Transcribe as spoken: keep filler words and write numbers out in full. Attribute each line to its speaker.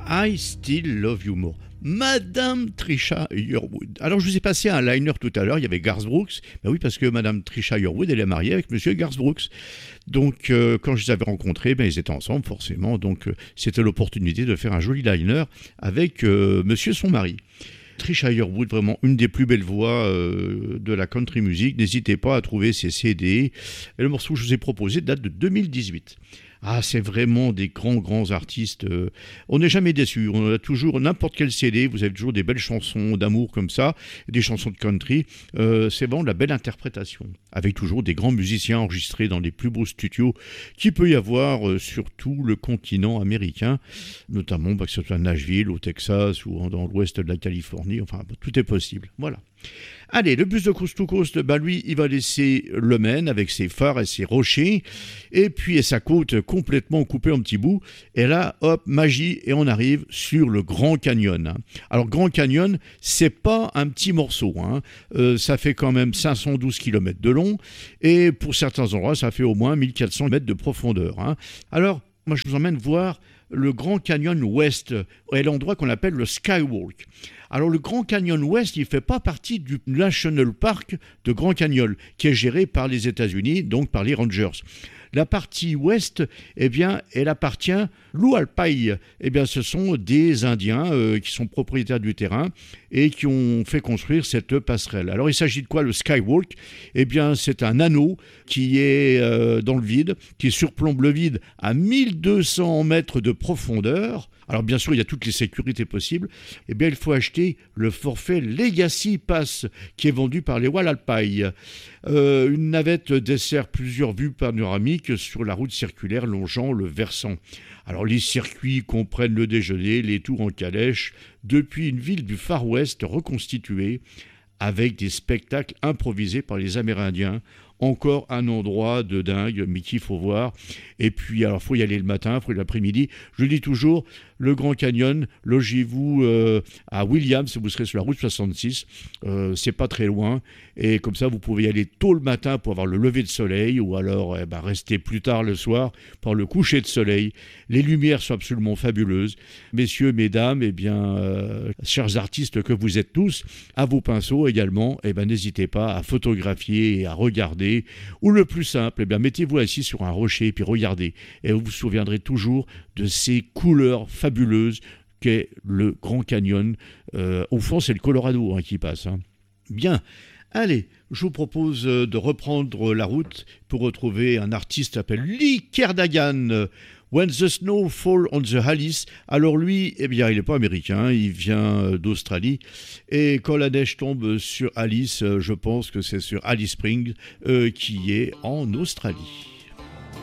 Speaker 1: I Still Love You More. Madame Trisha Yearwood. Alors, je vous ai passé un liner tout à l'heure, il y avait Garth Brooks. Ben oui, parce que Madame Trisha Yearwood, elle est mariée avec Monsieur Garth Brooks. Donc, euh, quand je les avais rencontrés, ben, ils étaient ensemble, forcément. Donc, euh, c'était l'opportunité de faire un joli liner avec euh, Monsieur son mari. Trisha Yearwood, vraiment une des plus belles voix euh, de la country music. N'hésitez pas à trouver ses C D. Et le morceau que je vous ai proposé date de deux mille dix-huit. Ah, c'est vraiment des grands, grands artistes. Euh, on n'est jamais déçus. On a toujours, n'importe quel C D, vous avez toujours des belles chansons d'amour comme ça, des chansons de country. Euh, c'est vraiment de la belle interprétation, avec toujours des grands musiciens enregistrés dans les plus beaux studios qu'il peut y avoir euh, sur tout le continent américain, notamment bah, que ce soit à Nashville, au Texas ou dans l'ouest de la Californie. Enfin, tout est possible. Voilà. Allez, le bus de Coast to Coast, bah lui, il va laisser le Maine avec ses phares et ses rochers, et puis et sa côte complètement coupée en petits bouts. Et là, hop, magie, et on arrive sur le Grand Canyon. Alors, Grand Canyon, c'est pas un petit morceau, hein. Euh, ça fait quand même cinq cent douze kilomètres de long, et pour certains endroits, ça fait au moins mille quatre cents mètres de profondeur, hein. Alors, moi, je vous emmène voir le Grand Canyon Ouest, et l'endroit qu'on appelle le Skywalk. Alors le Grand Canyon Ouest, il ne fait pas partie du National Park de Grand Canyon, qui est géré par les États-Unis, donc par les Rangers. La partie ouest, eh bien, elle appartient l'Ualpai. Eh bien, ce sont des Indiens euh, qui sont propriétaires du terrain et qui ont fait construire cette passerelle. Alors, il s'agit de quoi, le Skywalk? Eh bien, c'est un anneau qui est euh, dans le vide, qui surplombe le vide à mille deux cents mètres de profondeur. Alors bien sûr, il y a toutes les sécurités possibles. Eh bien, il faut acheter le forfait Legacy Pass qui est vendu par les Walalpai. Euh, une navette dessert plusieurs vues panoramiques sur la route circulaire longeant le versant. Alors les circuits comprennent le déjeuner, les tours en calèche, depuis une ville du Far West reconstituée avec des spectacles improvisés par les Amérindiens. Encore un endroit de dingue, mais qu'il faut voir. Et puis, alors, il faut y aller le matin, il faut y aller l'après-midi. Je dis toujours, le Grand Canyon, logez-vous euh, à Williams, vous serez sur la route soixante-six. Euh, c'est pas très loin. Et comme ça, vous pouvez y aller tôt le matin pour avoir le lever de soleil, ou alors eh ben, rester plus tard le soir pour le coucher de soleil. Les lumières sont absolument fabuleuses. Messieurs, mesdames, eh bien, euh, chers artistes que vous êtes tous, à vos pinceaux également, eh ben, n'hésitez pas à photographier et à regarder. Ou le plus simple, eh bien, mettez-vous assis sur un rocher et puis regardez. Et vous vous souviendrez toujours de ces couleurs fabuleuses qu'est le Grand Canyon. Euh, au fond, c'est le Colorado hein, qui passe. Hein. Bien. Allez, je vous propose de reprendre la route pour retrouver un artiste qui s'appelle Lee Kerdagan. When the Snow Fall on the Alice. Alors lui, eh bien, il n'est pas américain, il vient d'Australie. Et quand la neige tombe sur Alice, je pense que c'est sur Alice Springs, euh, qui est en Australie.